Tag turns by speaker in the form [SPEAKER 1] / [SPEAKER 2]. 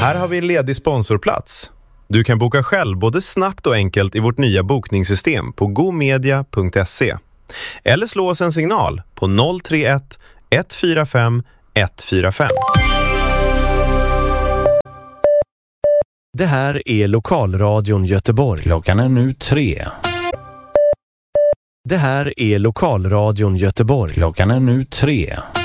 [SPEAKER 1] Här har vi en ledig sponsorplats. Du kan boka själv både snabbt och enkelt i vårt nya bokningssystem på gomedia.se. Eller slå oss en signal på 031 145 145.
[SPEAKER 2] Det här är Lokalradion Göteborg.
[SPEAKER 3] Klockan är nu 3.
[SPEAKER 2] Det här är Lokalradion Göteborg.
[SPEAKER 3] Klockan är nu 3.